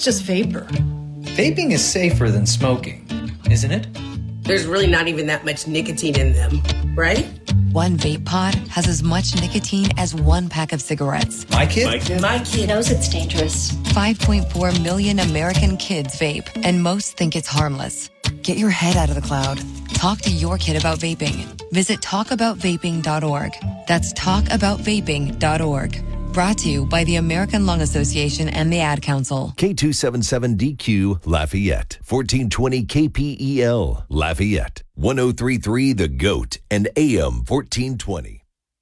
is just vapor. Vaping is safer than smoking, isn't it? There's really not even that much nicotine in them, right? One vape pod has as much nicotine as one pack of cigarettes. My kid knows it's dangerous. 5.4 million American kids vape, and most think it's harmless. Get your head out of the cloud. Talk to your kid about vaping. Visit talkaboutvaping.org. That's talkaboutvaping.org. Brought to you by the American Lung Association and the Ad Council. K277DQ Lafayette, 1420 KPEL Lafayette, 1033 The Goat, and AM 1420.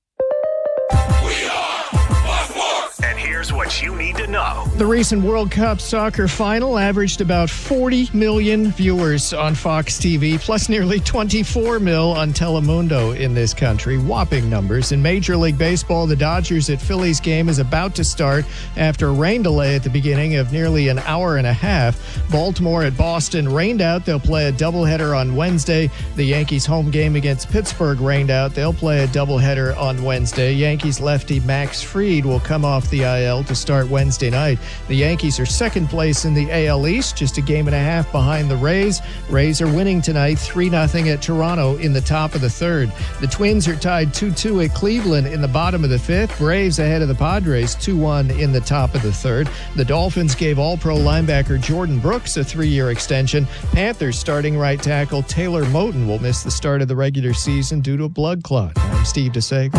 And here's what you need to know. The recent World Cup soccer final averaged about 40 million viewers on Fox TV, plus nearly 24 mil on Telemundo in this country. Whopping numbers. In Major League Baseball, the Dodgers at Phillies game is about to start after a rain delay at the beginning of nearly an hour and a half. Baltimore at Boston rained out. They'll play a doubleheader on Wednesday. The Yankees' home game against Pittsburgh rained out. They'll play a doubleheader on Wednesday. Yankees lefty Max Fried will come off the IL to start Wednesday night. The Yankees are second place in the AL East, just a game and a half behind the Rays. Rays are winning tonight 3-0 at Toronto in the top of the third. The Twins are tied 2-2 at Cleveland in the bottom of the fifth. Braves ahead of the Padres 2-1 in the top of the third. The Dolphins gave All-Pro linebacker Jordan Brooks a 3-year extension. Panthers starting right tackle Taylor Moton will miss the start of the regular season due to a blood clot. I'm Steve DeSager.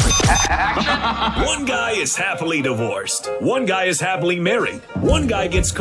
One guy is happily divorced. One guy is happily married. One guy gets